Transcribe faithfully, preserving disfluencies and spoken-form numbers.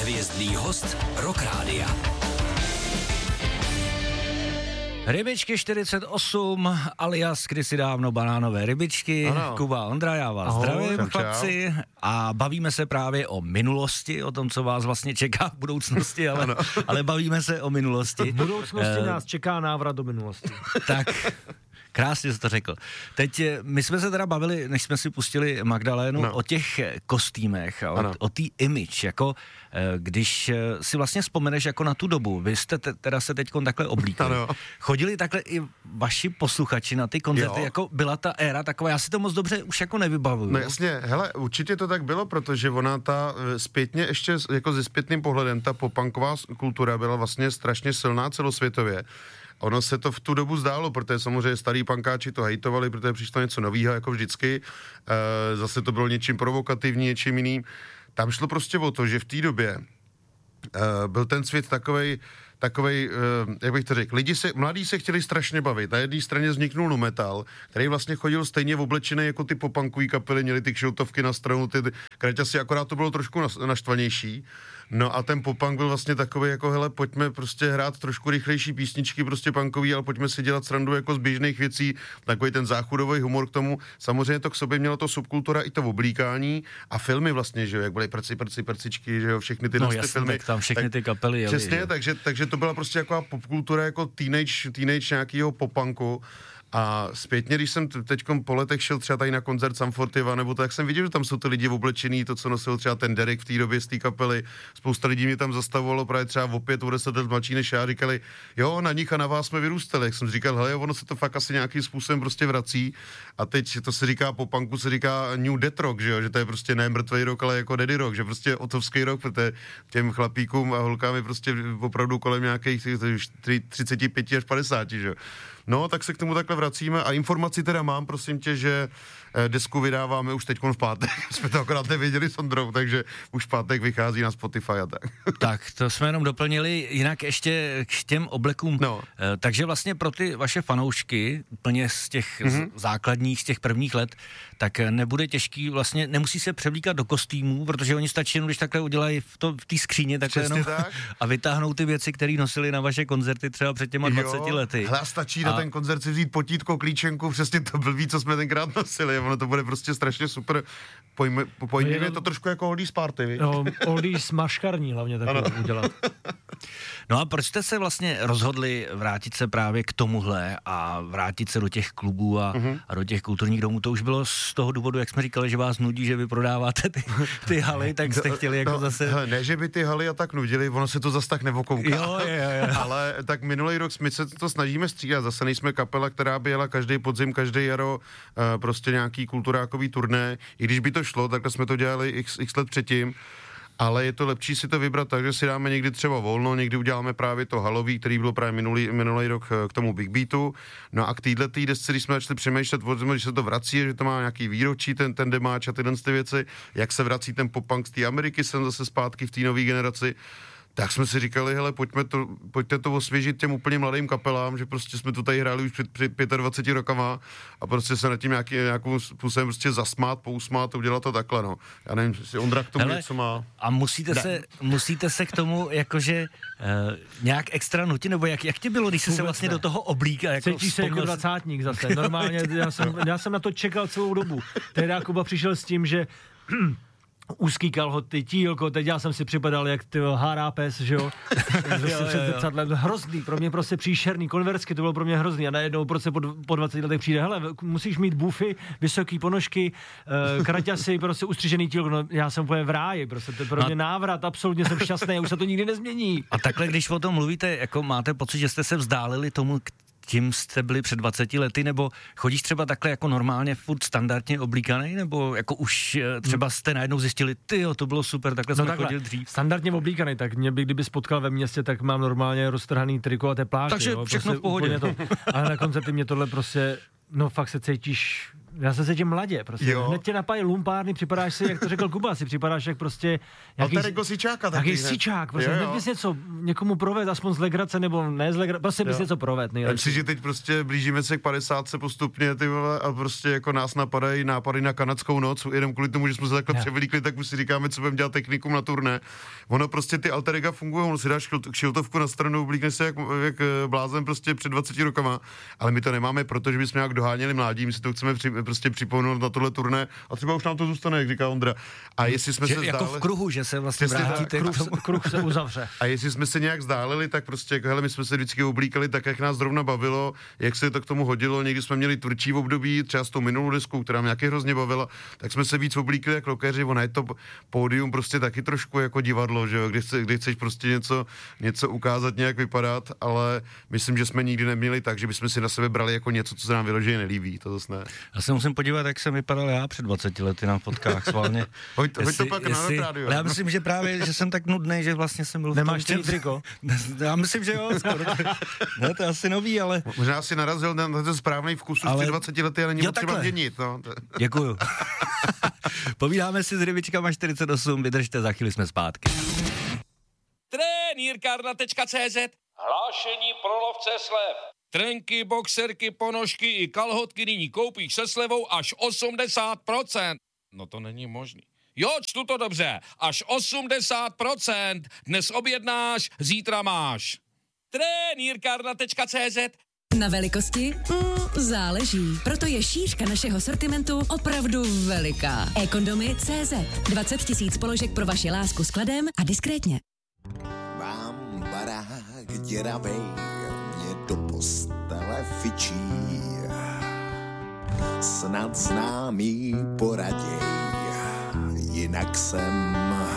Hvězdný host Rock Rádia. Rybičky čtyřicet osm, alias kdysi dávno banánové rybičky. Ano. Kuba, Ondra, já vás Ahoj, zdravím, chlapci. A bavíme se právě o minulosti, o tom, co vás vlastně čeká v budoucnosti, ale, ale bavíme se o minulosti. V budoucnosti uh, nás čeká návrat do minulosti. Tak, krásně jsi to řekl. Teď my jsme se teda bavili, než jsme si pustili Magdalénu, no. o těch kostýmech, o, o té image, jako když si vlastně vzpomeneš jako na tu dobu, vy jste te, teda se teďkon takhle oblíkali. Ano. Chodili takhle i vaši posluchači na ty koncerty, jo. Jako byla ta éra taková, já si to moc dobře už jako nevybavuju. No jasně, hele, určitě to tak bylo, protože ona ta zpětně, ještě jako se zpětným pohledem, ta popunková kultura byla vlastně strašně silná celosvětově. Ono se to v tu dobu zdálo, protože samozřejmě starý punkáči to hejtovali, protože přišlo něco novýho, jako vždycky. E, zase to bylo něčím provokativní, něčím jiným. Tam šlo prostě o to, že v té době e, byl ten svět takovej, takovej, e, jak bych to řekl, lidi se, mladí se chtěli strašně bavit. Na jedné straně vzniknul nu metal, který vlastně chodil stejně oblečený jako ty popunkový kapely, měli ty kšiltovky na stranu, ty, ty kraťasy, akorát to bylo trošku naštvanější. No a ten popunk byl vlastně takový jako, hele, pojďme prostě hrát trošku rychlejší písničky, prostě punkový, ale pojďme si dělat srandu jako z běžných věcí, takový ten záchodový humor k tomu. Samozřejmě to k sobě mělo to subkultura i to oblíkání a filmy vlastně, že jo, jak byly prci, prci, prcičky, že jo, všechny ty, no, ty jasný, filmy. Tak tam všechny tak, ty kapely jeli. Přesně, takže, takže to byla prostě jako popkultura, jako teenage, teenage nějakýho popunku. A zpětně, když jsem teď po letech šel třeba tady na koncert Sum forty one, nebo tak jsem viděl, že tam jsou ty lidi oblečený, to, co nosil třeba ten Derek v té době z té kapely. Spousta lidí mě tam zastavovalo právě třeba o pět, o deset let mladší než já, říkali, jo, na nich a na vás jsme vyrůstali. Jak jsem říkal, hele, ono se to fakt asi nějakým způsobem prostě vrací. A teď to se říká, po punku se říká New Dead Rock, že jo, že to je prostě ne mrtvej rock, ale jako Daddy Rock, že prostě otovský rock, protože těm chlapíkům a holkám je prostě opravdu kolem nějakých třicet pět až padesát, že jo. No, tak se k tomu takhle vracíme a informaci teda mám, prosím tě, že desku vydáváme už teďkon v pátek. Jsme to akorát nevěděli s Ondrou, takže už v pátek vychází na Spotify a tak. Tak, to jsme jenom doplnili, jinak ještě k těm oblekům. No. Takže vlastně pro ty vaše fanoušky, úplně z těch mm-hmm. základních, z těch prvních let, tak nebude těžký, vlastně nemusí se převlíkat do kostýmů, protože oni stačí jenom, když takhle udělají v té v skříně takhle jenom tak. A vytáhnou ty věci, které nosili na vaše koncerty třeba před těma dvaceti lety. Hele, stačí a... na ten koncert si vzít potítko, klíčenku, přesně to blbý, co jsme tenkrát nosili. Ono to bude prostě strašně super. Pojme, pojďme, je to trošku jako oldies party, víš? No, oldies maškarní hlavně takové udělat. No a proč jste se vlastně rozhodli vrátit se právě k tomuhle a vrátit se do těch klubů a, uh-huh. a do těch kulturních domů? To už bylo z toho důvodu, jak jsme říkali, že vás nudí, že vy prodáváte ty, ty haly, tak jste chtěli jako no, zase... Hele, ne, že by ty haly a tak nudili, ono se to zase tak nevokouká. Jo, jo, jo. Ale tak minulý rok my se to snažíme střídat. Zase nejsme kapela, která by jela každý podzim, každý jaro uh, prostě nějaký kulturákový turné. I když by to šlo, tak jsme to dělali x, x let předtím. Ale je to lepší si to vybrat tak, že si dáme někdy třeba volno, někdy uděláme právě to halový, který bylo právě minulý, minulý rok k tomu Big Beatu. No a k této tý desce, když jsme začali přemýšlet, že se to vrací, že to má nějaký výročí, ten, ten demáč a tyhle ty věci, jak se vrací ten pop-punk z té Ameriky sem zase zpátky v té nové generaci. Tak jsme si říkali, hele, pojďme to, pojďte to osvěžit těm úplně mladým kapelám, že prostě jsme tu tady hráli už před, před dvaceti pěti rokama a prostě se nad tím nějaký, nějakou způsobem prostě zasmát, pousmát, udělat to takhle, no. Já nevím, jestli Ondra k tomu hele, něco má. A musíte se, musíte se k tomu jakože uh, nějak extra nutit, nebo jak, jak ti bylo, když jsi se vlastně ne. do toho oblíkal? Jako Cítíš se jako dvacátník zase, normálně, já jsem, já jsem na to čekal celou dobu. Tehdy Kuba přišel s tím, že úzký kalhoty, tílko, teď já jsem si připadal jak ty hárá pes, že jo, hrozný, pro mě prostě příšerný, konversky, to bylo pro mě hrozný a najednou prostě po, po dvaceti letech přijde, hele, musíš mít bufy, vysoký ponožky, uh, kraťasy, prostě ustřižený tílko, no já jsem úplně v ráji, prostě to je pro mě návrat, absolutně jsem šťastný, už se to nikdy nezmění. A takhle, když o tom mluvíte, jako máte pocit, že jste se vzdálili tomu, tím jste byli před dvaceti lety, nebo chodíš třeba takhle jako normálně furt standardně oblíkaný, nebo jako už třeba jste najednou zjistili, tyjo, to bylo super, takhle no jsme chodili dřív. Standardně oblíkaný, tak mě by kdyby spotkal ve městě, tak mám normálně roztrhaný triko a té pláště. Takže jo, všechno prostě v pohodě. To, ale na koncerty mě tohle prostě, no fakt se cítíš Já se cítím mladě, prostě. Jo. Hned tě napadají lumpárny, připadáš si, jak to řekl Kuba, si připadáš jak prostě... Alter ego sičáka taky. Jaký sičák, prostě. Hned bys něco někomu proved, aspoň z legrace, nebo ne z legrace, prostě bys něco proved. Myslím, že teď prostě blížíme se k padesátce postupně, ty vole, a prostě jako nás napadají nápady na kanadskou noc, jenom kvůli tomu, že jsme se takhle yeah. převlíkli, tak už si říkáme, co budeme dělat technikum na turné. Ono prostě ty alter ega fungují, on si dáš kšiltovku na stranu, oblíkne se jak, jak blázen prostě před dvaceti rokama, ale my to nemáme, protože bychom nějak doháněli mládí, my si to chceme při, prostě připomenout na tohle turné a třeba už nám to zůstane, jak říká Ondra. A jestli jsme že se jako zdále, v kruhu, že se vlastně vrátíte kruh, kruh se uzavře. A jestli jsme se nějak zdálili, tak prostě jako, hele, my jsme se vždycky oblíkali tak, jak nás zrovna bavilo, jak se to k tomu hodilo. Někdy jsme měli tvrdší období, třeba s tou minulou deskou, která mě nějaký hrozně bavila, tak jsme se víc oblíkli jak rockeři. Ona je to pódium prostě taky trošku jako divadlo, že jo, kdy, chce, kdy chceš prostě něco, něco ukázat, nějak vypadat, ale myslím, že jsme nikdy neměli tak, že bychom si na sebe brali jako něco, co se nám vyloženě nelíbí. To zase ne. Já se musím podívat, jak jsem vypadal já před dvaceti lety na fotkách sválně. Hoď, hoď to pak jestli, na rádio. Já myslím, že právě, že jsem tak nudnej, že vlastně jsem byl... Nemáš ten triko? Já myslím, že jo, skoro. Ne, to je asi nový, ale... Možná si narazil na ten správný vkus ale... před dvaceti lety, ale není potřeba měnit. No. Děkuju. Povídáme si s rybičkama čtyřicet osm, vydržte, za chvíli jsme zpátky. Trenýrkárna tečka cé zet. Hlášení pro lovce slev. Trenky, boxerky, ponožky i kalhotky nyní koupíš se slevou až osmdesát procent. No to není možný. Jo, čtu to dobře. Až osmdesát procent. Dnes objednáš, zítra máš. Trenýrkárna tečka cé zet. Na velikosti? Mm, záleží. Proto je šířka našeho sortimentu opravdu veliká. E-kondomy tečka cé zet. dvacet tisíc položek pro vaši lásku s kladem a diskrétně. Mám barák děravej, mě do postele fičí. Snad známý poraděj, jinak jsem